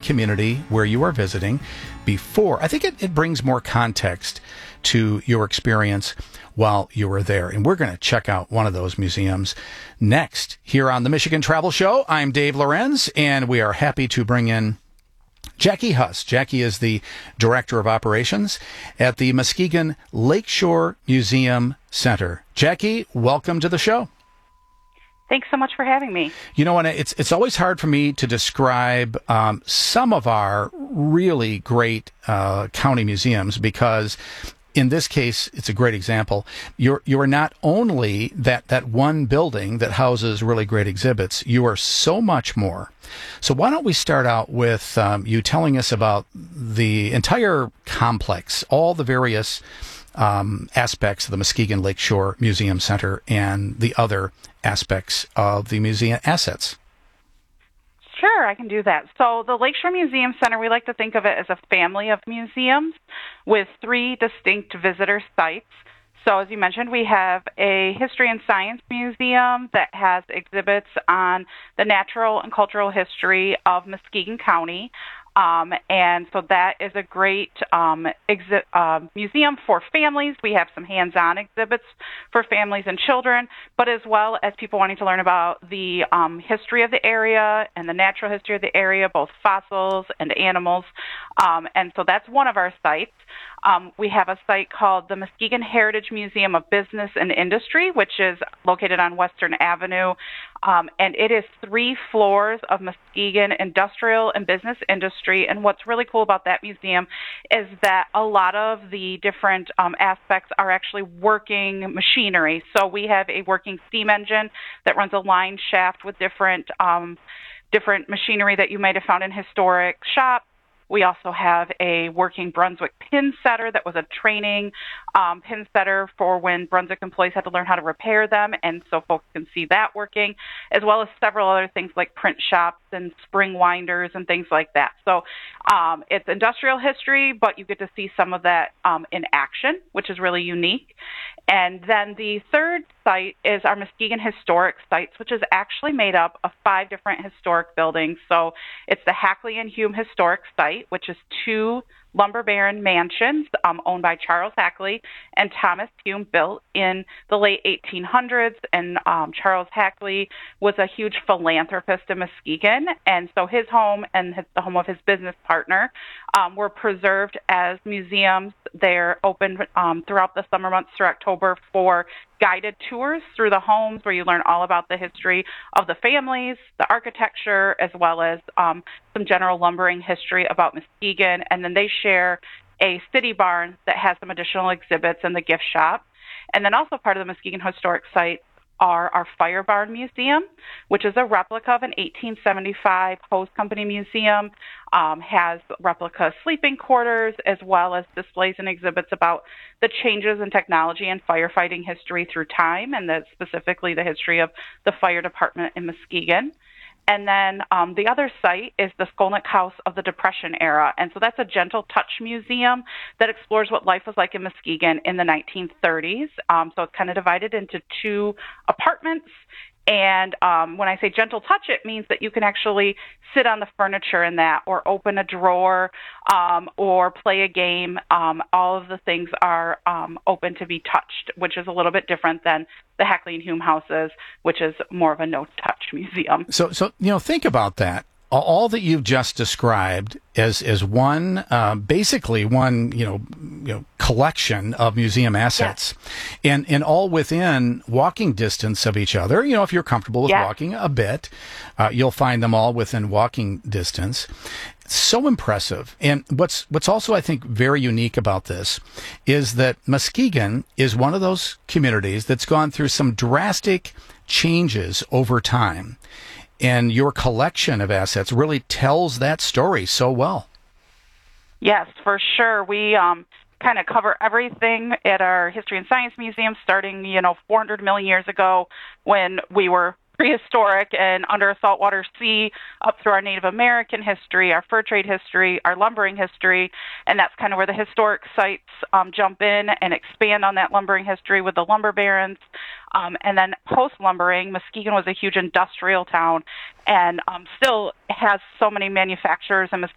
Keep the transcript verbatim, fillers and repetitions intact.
community where you are visiting before. I think it, it brings more context to your experience while you were there. And we're going to check out one of those museums next here on the Michigan Travel Show. I'm Dave Lorenz, and we are happy to bring in Jackie Huss. Jackie is the Director of Operations at the Muskegon Lakeshore Museum Center. Jackie, welcome to the show. Thanks so much for having me. You know, and it's it's always hard for me to describe um, some of our really great uh, county museums because in this case, it's a great example. You're you are not only that, that one building that houses really great exhibits, you are so much more. So why don't we start out with um, you telling us about the entire complex, all the various um, aspects of the Muskegon Lakeshore Museum Center and the other aspects of the museum assets. Sure, I can do that. So the Lakeshore Museum Center, we like to think of it as a family of museums with three distinct visitor sites. So as you mentioned, we have a history and science museum that has exhibits on the natural and cultural history of Muskegon County. Um, and so that is a great um, exi- uh, museum for families. We have some hands-on exhibits for families and children, but as well as people wanting to learn about the um, history of the area and the natural history of the area, both fossils and animals. Um, and so that's one of our sites. Um, we have a site called the Muskegon Heritage Museum of Business and Industry, which is located on Western Avenue. Um, and it is three floors of Muskegon industrial and business industry. And what's really cool about that museum is that a lot of the different um, aspects are actually working machinery. So we have a working steam engine that runs a line shaft with different um, different machinery that you might have found in historic shops. We also have a working Brunswick pin setter that was a training um, pin setter for when Brunswick employees had to learn how to repair them, and so folks can see that working, as well as several other things like print shops and spring winders and things like that. So um, it's industrial history, but you get to see some of that um, in action, which is really unique. And then the third site is our Muskegon Historic Sites, which is actually made up of five different historic buildings. So it's the Hackley and Hume Historic Site, which is two lumber baron mansions um, owned by Charles Hackley and Thomas Hume, built in the late eighteen hundreds. And um, Charles Hackley was a huge philanthropist in Muskegon, and so his home and his, the home of his business partner um, were preserved as museums. They're open um, throughout the summer months through October for guided tours through the homes where you learn all about the history of the families, the architecture, as well as um, some general lumbering history about Muskegon. And then they share a city barn that has some additional exhibits in the gift shop. And then also part of the Muskegon Historic Site are our Fire Barn Museum, which is a replica of an eighteen seventy-five hose company museum, um, has replica sleeping quarters, as well as displays and exhibits about the changes in technology and firefighting history through time, and the, specifically the history of the fire department in Muskegon. And then um, the other site is the Skolnick House of the Depression era. And so that's a gentle touch museum that explores what life was like in Muskegon in the nineteen thirties. Um, so it's kind of divided into two apartments. And um, when I say gentle touch, it means that you can actually sit on the furniture in that, or open a drawer, um, or play a game. Um, all of the things are um, open to be touched, which is a little bit different than the Hackley and Hume houses, which is more of a no-touch museum. So, so you know, think about that. All that you've just described as as one, uh, basically one, you know, you know, collection of museum assets, yeah. and and all within walking distance of each other. You know, if you're comfortable with yeah. walking a bit, uh, you'll find them all within walking distance. So impressive. And what's what's also, I think, very unique about this is that Muskegon is one of those communities that's gone through some drastic changes over time. And your collection of assets really tells that story so well. Yes, for sure. We um, kind of cover everything at our History and Science Museum, starting, you know, four hundred million years ago when we were prehistoric and under a saltwater sea, up through our Native American history, our fur trade history, our lumbering history, and that's kind of where the historic sites um, jump in and expand on that lumbering history with the lumber barons. Um, and then post-lumbering, Muskegon was a huge industrial town and um, still has so many manufacturers, and